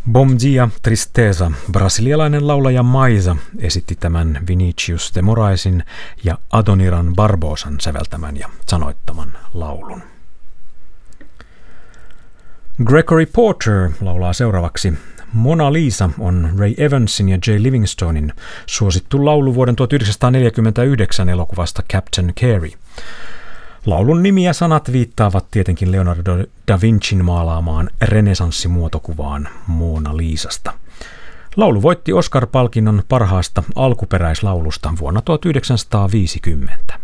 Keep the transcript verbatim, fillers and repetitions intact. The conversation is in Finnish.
Bom dia, tristeza, brasilialainen laulaja Maisa esitti tämän Vinicius de Moraisin ja Adoniran Barbosan säveltämän ja sanoittaman laulun. Gregory Porter laulaa seuraavaksi. Mona Lisa on Ray Evansin ja Jay Livingstonein suosittu laulu vuoden tuhatyhdeksänsataaneljäkymmentäyhdeksän elokuvasta Captain Carey. Laulun nimi ja sanat viittaavat tietenkin Leonardo da Vincin maalaamaan renesanssimuotokuvaan Mona Lisasta. Laulu voitti Oscar-palkinnon parhaasta alkuperäislaulusta vuonna tuhatyhdeksänsataaviisikymmentä.